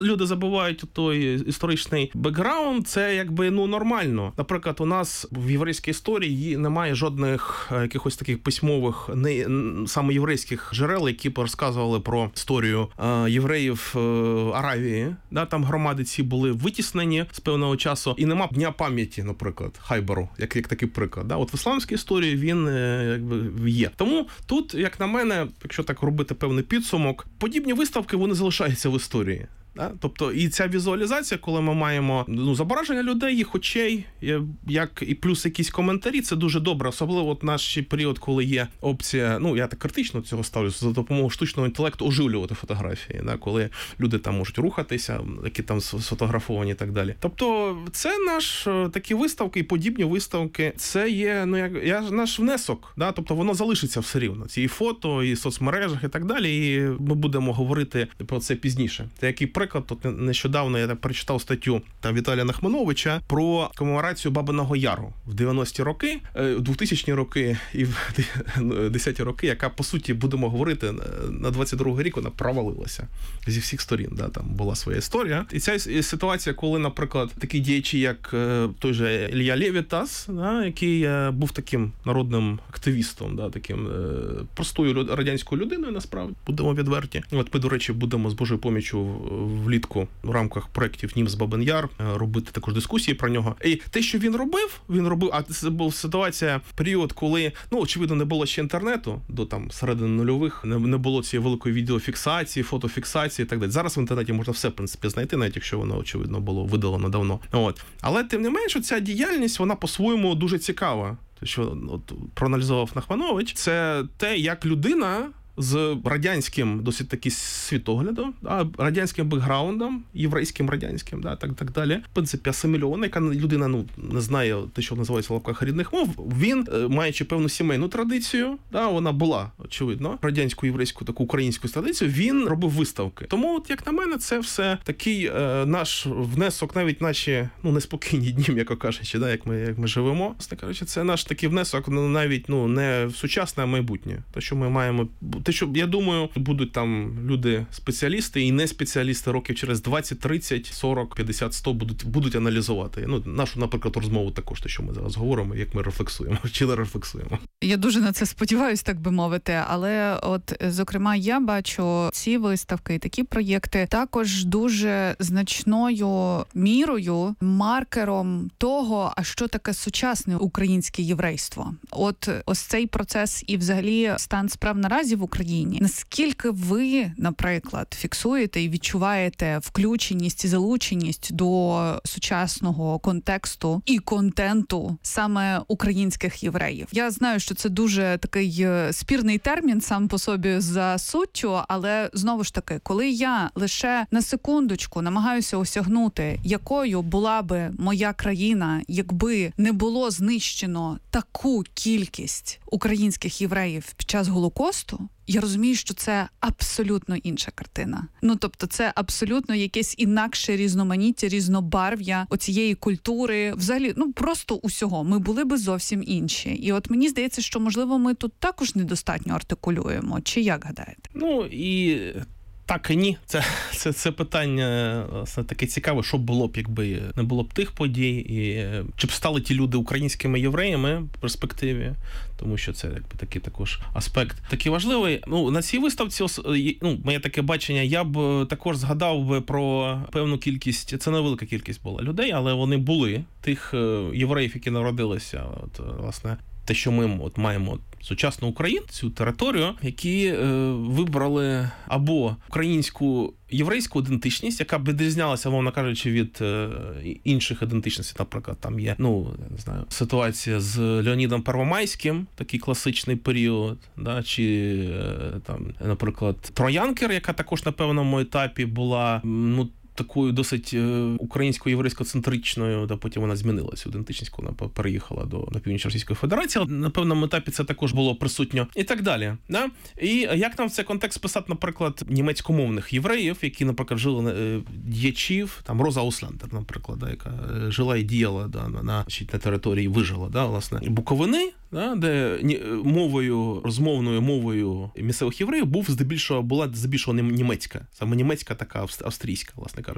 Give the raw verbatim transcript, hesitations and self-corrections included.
люди забувають той історичний бекграунд, це якби, ну, нормально. Наприклад, у нас в єврейській історії немає жодних якихось таких письмових, не саме єврейських джерел, які б розказували про історію е, євреїв е, Аравії. Да, там громади ці були витіснені з певного часу, і нема дня пам'яті, наприклад, Хайберу, як, як такий приклад. Да? От в ісламській історії він е, якби є. Тому тут, як на мене, якщо так робити певний підсумок, подібні виставки, вони залишаються в історії. Да? Тобто і ця візуалізація, коли ми маємо, ну, зображення людей, їх очей, як і плюс якісь коментарі, це дуже добре. Особливо от наш період, коли є опція, ну, я так критично цього ставлюся, за допомогою штучного інтелекту оживлювати фотографії, да? Коли люди там можуть рухатися, які там сфотографовані і так далі. Тобто це наш такі виставки і подібні виставки, це є, ну, як я, наш внесок, да? Тобто воно залишиться все рівно. Ці і фото, і соцмережах, і так далі, і ми будемо говорити про це пізніше. Це який приклад, тут нещодавно я прочитав статтю там Віталія Нахмановича про комеморацію Бабиного Яру в дев'яності роки, двохтисячні роки і в десяті роки, яка, по суті, будемо говорити, на двадцять другий рік вона провалилася зі всіх сторін. Да, там була своя історія. І ця ситуація, коли, наприклад, такі діячі, як той же Ілля Левітас, да, який був таким народним активістом, да, таким простою радянською людиною, насправді, будемо відверті. От ми, до речі, будемо з Божою поміччю влітку в рамках проєктів «Німс Бабин Яр» робити також дискусії про нього. І те, що він робив, він робив, а це була ситуація, період, коли, ну, очевидно, не було ще інтернету, до там середини нульових, не, не було цієї великої відеофіксації, фотофіксації і так далі. Зараз в інтернеті можна все, в принципі, знайти, навіть якщо воно, очевидно, було видалено давно. От. Але, тим не менше, ця діяльність, вона по-своєму дуже цікава. Що от проаналізував Нахманович, це те, як людина з радянським досить таки світоглядом, да, радянським бекграундом, єврейським радянським, да, так, так далі. В принципі, асимільована, яка людина, ну, не знає те, що називається в лапках рідних мов, він, маючи певну сімейну традицію, да, вона була, очевидно, радянську, єврейську, таку українську традицію, він робив виставки. Тому, от, як на мене, це все такий е, наш внесок, навіть наші, ну, неспокійні дні, як кажучи, да, як ми, як ми живемо. Власне кажучи, це наш такий внесок, навіть, ну, не в сучасне, а майбутнє. Те, що ми маємо, те, що, я думаю, будуть там люди-спеціалісти і не спеціалісти років через двадцять, тридцять, сорок, п'ятдесят, сто будуть, будуть аналізувати. Ну, нашу, наприклад, розмову також, те, що ми зараз говоримо, як ми рефлексуємо, чи не рефлексуємо. Я дуже на це сподіваюся, так би мовити, але от, зокрема, я бачу ці виставки і такі проєкти також дуже значною мірою, маркером того, а що таке сучасне українське єврейство. От ось цей процес і взагалі стан справ наразі в Україні. Наскільки ви, наприклад, фіксуєте і відчуваєте включеність і залученість до сучасного контексту і контенту саме українських євреїв? Я знаю, що це дуже такий спірний термін сам по собі за суттю, але знову ж таки, коли я лише на секундочку намагаюся осягнути, якою була би моя країна, якби не було знищено таку кількість українських євреїв під час Голокосту, я розумію, що це абсолютно інша картина. Ну, тобто це абсолютно якесь інакше різноманіття, різнобарв'я оцієї культури, взагалі, ну, просто усього. Ми були би зовсім інші. І от мені здається, що, можливо, ми тут також недостатньо артикулюємо. Чи як гадаєте? Ну, і... Так і ні. Це, це, це питання власне, таке цікаве, що було б, якби не було б тих подій, і чи б стали ті люди українськими євреями в перспективі, тому що це якби такий також аспект такий важливий. Ну, на цій виставці, ну, моє таке бачення, я б також згадав би про певну кількість, це невелика кількість була людей, але вони були, тих євреїв, які народилися, от, власне, те, що ми от маємо сучасну Україну, цю територію, які е, вибрали або українську єврейську ідентичність, яка б відрізнялася, мовно кажучи, від е, інших ідентичностей. Наприклад, там є, ну, не знаю, ситуація з Леонідом Первомайським, такий класичний період, да, чи е, там, наприклад, Троянкер, яка також на певному етапі була, ну, такою досить українсько-єврейсько-центричною, та потім вона змінилася, ідентичність, вона переїхала до на північ Російської Федерації, але на певному етапі це також було присутньо і так далі. Да? І як нам в цей контекст писати, наприклад, німецькомовних євреїв, які, наприклад, жили діячів, там Роза Ауслендер, наприклад, да, яка жила і діяла да, на, на, на території, вижила, да, власне, Буковини, да, де мовою, розмовною мовою місцевих євреїв був здебільшого, була здебільшого німецька, саме німецька така австрійська, власне кажучи.